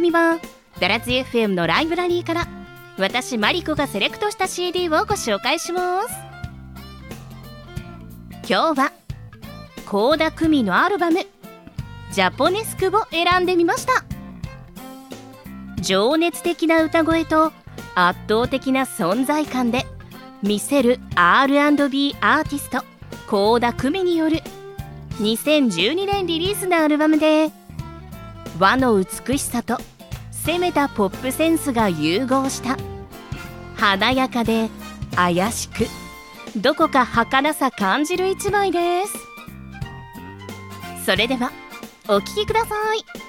組はダラズ FM のライブラリーから私マリコがセレクトした CD をご紹介します。今日は倖田來未のアルバムジャポネスクを選んでみました。情熱的な歌声と圧倒的な存在感で見せる R&B アーティスト倖田來未による2012年リリースのアルバムで、和の美しさと攻めたポップセンスが融合した華やかで怪しくどこか儚さ感じる一枚です。それではお聴きください。